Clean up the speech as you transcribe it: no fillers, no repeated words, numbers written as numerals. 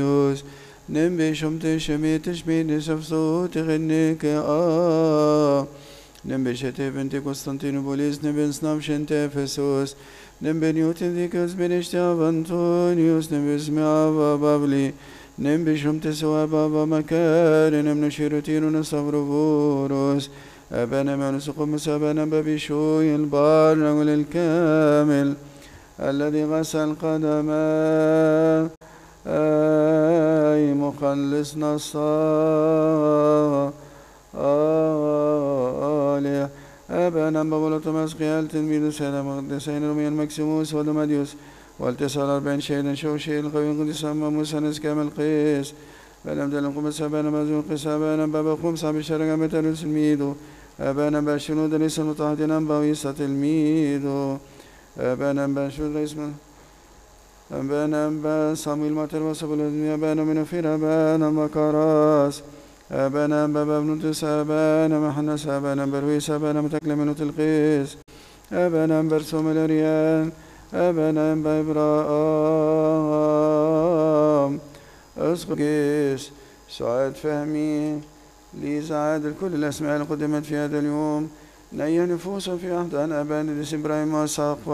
نم شمت شميت شمين شفصوت غنيك نم بشتي بنت قسطنطينوبوليس نم سنام شنت افسوس نم بنيوتن ديكوس بنشتاف انطونيوس نم باسم ابا بابلي نم بشمت سوا بابا مكار نم نشيرتين نصبر أبانا ما نسقم سبانا ببشوي البار رجل الكامل الذي غسل قدما أي مخلصنا الصالح أبانا بابلة مسقيال تلميذ سيدة مقدسين رومي المكسيموس ودمديوس والتسال 40 شهيدا شوشي القوي قدس أما موسى نسكام القيس بلم دلنكم السبانا مزوق سبانا بابا خمسة بشرق متر سلميدو أبانا باشنود ليس متحدنا بويسة تلميذو أبانا باشنود ليس أبانا بصاميل ماتر وصبل أبانا من فير أبانا مكاراس أبانا بابا بنوتس أبانا محنس أبانا برويس أبانا متكلم القيس أبانا برسوم الأريان أبانا بإبراهام أسقيس سعاد فهمي لي سعاد الكل الأسماء اللي قدمت في هذا اليوم نيا نفوسا في أحضان أبانا إبراهيم وإسحاق